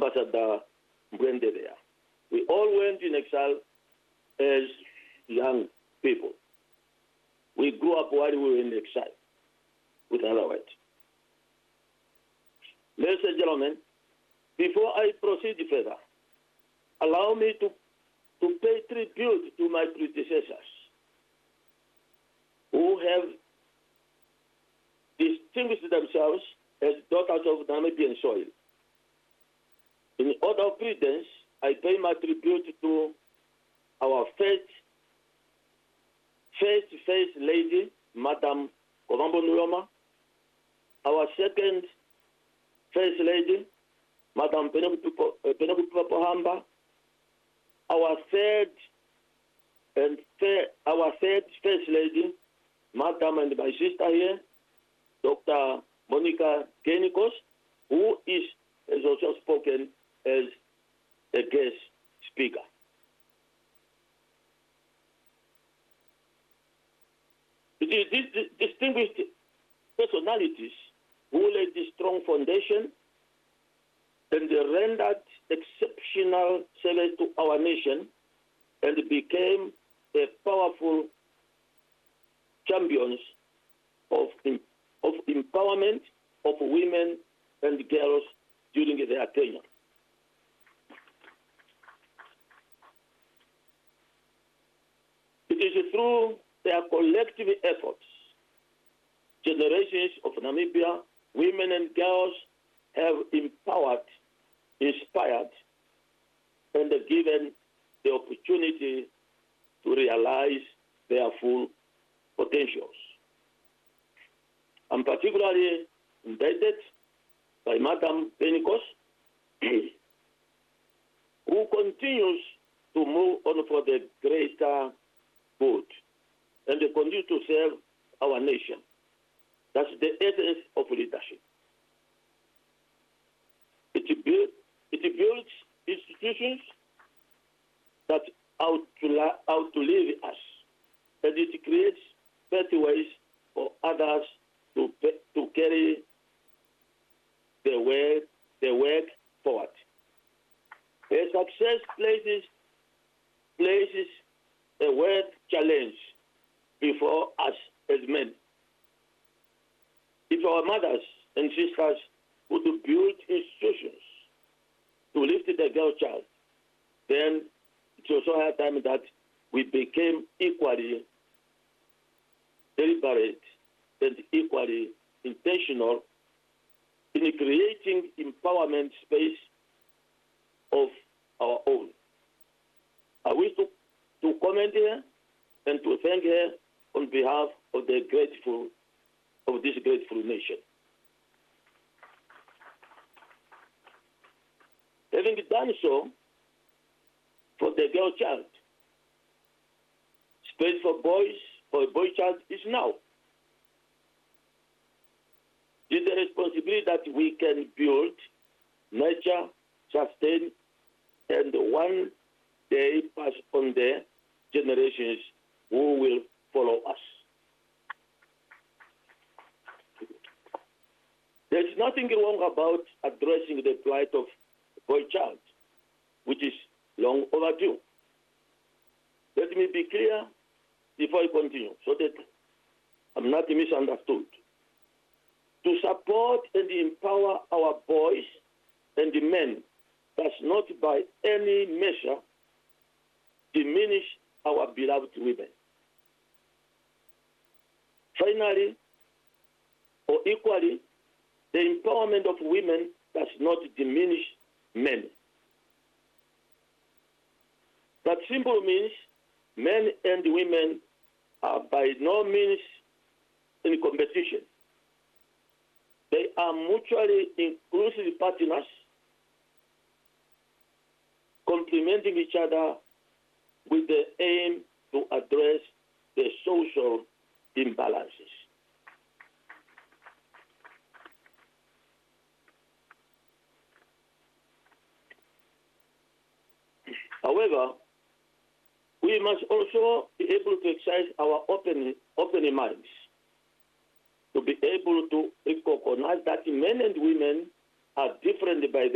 Ambassador Mwende there. We all went in exile as young people. We grew up while we were in exile, with other words. Ladies and gentlemen, before I proceed further, allow me to pay tribute to my predecessors who have distinguished themselves as daughters of Namibian soil. In order of precedence, I pay my tribute to our first lady, Madam Kovambo Nuyoma, our second first lady, Madam Penelope Pohamba, our third first lady, Madam and my sister here, Dr. Monica Genikos, who has also spoken as a guest speaker. It is these distinguished personalities who laid the strong foundation and they rendered exceptional service to our nation and became a powerful champions of empowerment of women and girls during their tenure. It is through their collective efforts, generations of Namibia, women and girls have empowered, inspired, and given the opportunity to realize their full potentials. I'm particularly indebted by Madam Penikos, who continues to move on for the greater good and they continue to serve our nation. That's the essence of leadership. It builds institutions that outlive us, and it creates pathways for others to carry the work forward. A success places a world challenge before us as men. If our mothers and sisters would build institutions to lift the girl child, then it's also high time that we became equally deliberate and equally intentional in creating empowerment space of our own. I wish to comment here and to thank her on behalf of this grateful nation. Having done so for the girl child, space for a boy child is now. It is a responsibility that we can build, nurture, sustain, and one day pass on the generations who will follow us. There's nothing wrong about addressing the plight of a boy child, which is long overdue. Let me be clear before I continue, so that I'm not misunderstood. To support and empower our boys and the men does not by any measure diminish our beloved women. Finally, or equally, the empowerment of women does not diminish men. That simply means men and women are by no means in competition. They are mutually inclusive partners, complementing each other with the aim to address the social imbalances. However, we must also be able to exercise our open minds, to be able to recognize that men and women are different by